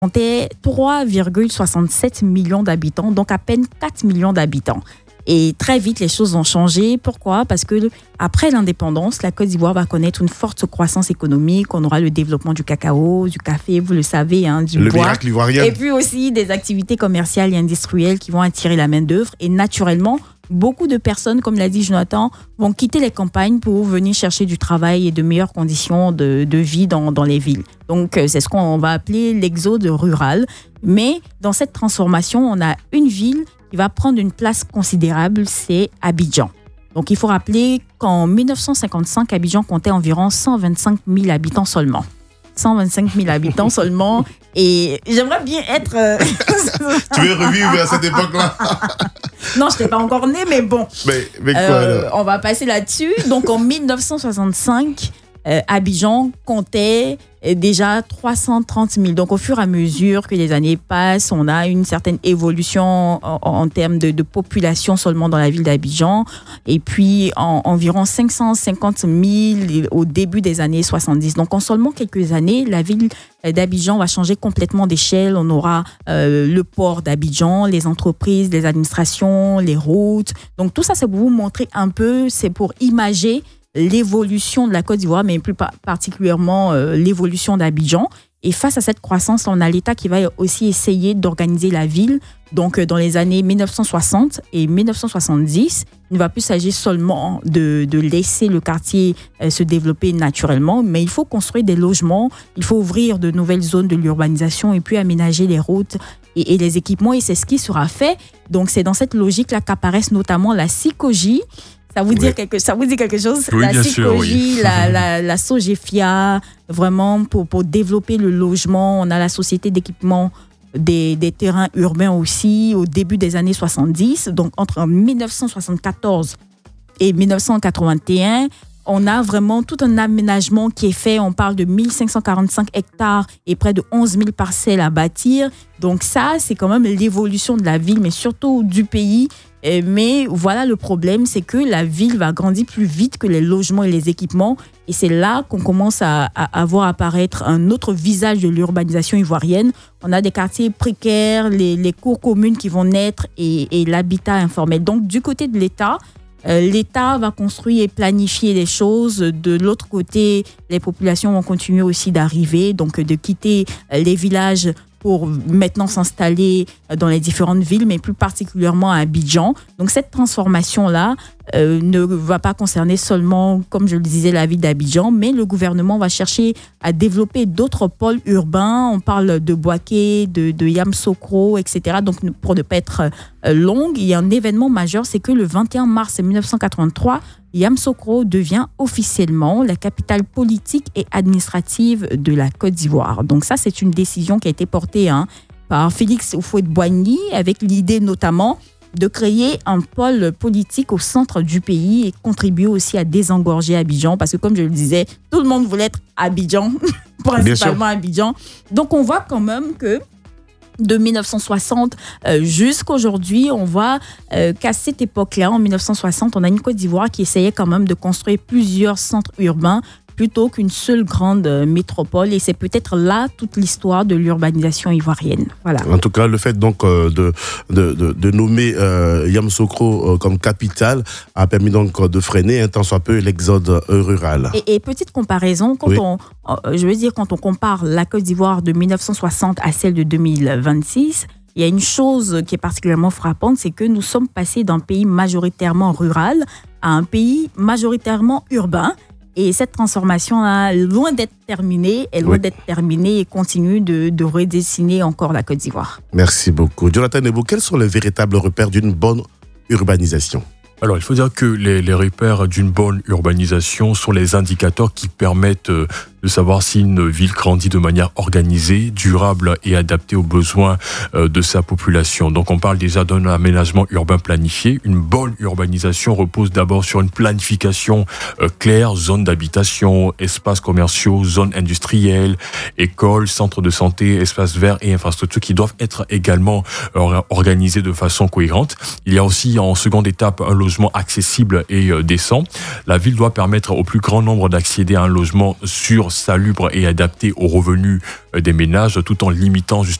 comptait 3,67 millions d'habitants, donc à peine 4 millions d'habitants. Et très vite, les choses ont changé. Pourquoi ? Parce que après l'indépendance, la Côte d'Ivoire va connaître une forte croissance économique. On aura le développement du cacao, du café, vous le savez, du le bois. miracle ivoirien. Et puis aussi des activités commerciales et industrielles qui vont attirer la main-d'œuvre. Et naturellement, beaucoup de personnes, comme l'a dit Jonathan, vont quitter les campagnes pour venir chercher du travail et de meilleures conditions de vie dans les villes. Donc, c'est ce qu'on va appeler l'exode rural. Mais dans cette transformation, on a une ville qui va prendre une place considérable, c'est Abidjan. Donc, il faut rappeler qu'en 1955, Abidjan comptait environ 125 000 habitants seulement. 125 000 habitants seulement. Et j'aimerais bien être... Tu veux revivre à cette époque-là? Non, je n'étais pas encore née, mais bon. Mais quoi, alors? On va passer là-dessus. Donc, en 1965, Abidjan comptait déjà 330 000. Donc, au fur et à mesure que les années passent, on a une certaine évolution en termes de population seulement dans la ville d'Abidjan. Et puis, environ 550 000 au début des années 70. Donc, en seulement quelques années, la ville d'Abidjan va changer complètement d'échelle. On aura le port d'Abidjan, les entreprises, les administrations, les routes. Donc, tout ça, c'est pour vous montrer un peu, c'est pour imager l'évolution de la Côte d'Ivoire, mais plus particulièrement l'évolution d'Abidjan. Et face à cette croissance, on a l'État qui va aussi essayer d'organiser la ville. Donc, dans les années 1960 et 1970, il ne va plus s'agir seulement de laisser le quartier se développer naturellement, mais il faut construire des logements, il faut ouvrir de nouvelles zones de l'urbanisation et puis aménager les routes et les équipements. Et c'est ce qui sera fait. Donc, c'est dans cette logique-là qu'apparaissent notamment la SICOGI. Ça vous dit quelque chose? Oui, la bien sûr, SICOGI, oui. la SOGEFIA, vraiment pour développer le logement. On a la Société d'équipement des terrains urbains aussi au début des années 70. Donc, entre 1974 et 1981, on a vraiment tout un aménagement qui est fait. On parle de 1545 hectares et près de 11 000 parcelles à bâtir. Donc ça, c'est quand même l'évolution de la ville, mais surtout du pays. Mais voilà, le problème, c'est que la ville va grandir plus vite que les logements et les équipements. Et c'est là qu'on commence à voir apparaître un autre visage de l'urbanisation ivoirienne. On a des quartiers précaires, les cours communes qui vont naître et l'habitat informel. Donc, du côté de l'État, l'État va construire et planifier les choses. De l'autre côté, les populations vont continuer aussi d'arriver, donc de quitter les villages pour maintenant s'installer dans les différentes villes, mais plus particulièrement à Abidjan. Donc cette transformation-là ne va pas concerner seulement, comme je le disais, la ville d'Abidjan, mais le gouvernement va chercher à développer d'autres pôles urbains. On parle de Boaké, de Yamoussoukro, etc. Donc pour ne pas être longue, il y a un événement majeur, c'est que le 21 mars 1983, Yamoussoukro devient officiellement la capitale politique et administrative de la Côte d'Ivoire. Donc ça, c'est une décision qui a été portée par Félix Houphouët-Boigny avec l'idée notamment de créer un pôle politique au centre du pays et contribuer aussi à désengorger Abidjan parce que, comme je le disais, tout le monde voulait être Abidjan, principalement Abidjan. Donc on voit quand même que de 1960 jusqu'à aujourd'hui, on voit qu'à cette époque-là, en 1960, on a une Côte d'Ivoire qui essayait quand même de construire plusieurs centres urbains plutôt qu'une seule grande métropole. Et c'est peut-être là toute l'histoire de l'urbanisation ivoirienne. Voilà. En tout cas, le fait donc de nommer Yamoussoukro comme capitale a permis donc de freiner un tant soit peu l'exode rural. Et petite comparaison, quand on compare la Côte d'Ivoire de 1960 à celle de 2026, il y a une chose qui est particulièrement frappante, c'est que nous sommes passés d'un pays majoritairement rural à un pays majoritairement urbain. Et cette transformation-là, loin d'être terminée, et continue de redessiner encore la Côte d'Ivoire. Merci beaucoup. Jonathan Nebo, quels sont les véritables repères d'une bonne urbanisation ? Alors, il faut dire que les repères d'une bonne urbanisation sont les indicateurs qui permettent de savoir si une ville grandit de manière organisée, durable et adaptée aux besoins de sa population. Donc, on parle déjà d'un aménagement urbain planifié. Une bonne urbanisation repose d'abord sur une planification claire, zones d'habitation, espaces commerciaux, zones industrielles, écoles, centres de santé, espaces verts et infrastructures qui doivent être également organisés de façon cohérente. Il y a aussi en seconde étape un logement accessible et décent. La ville doit permettre au plus grand nombre d'accéder à un logement sur salubre et adapté aux revenus des ménages, tout en limitant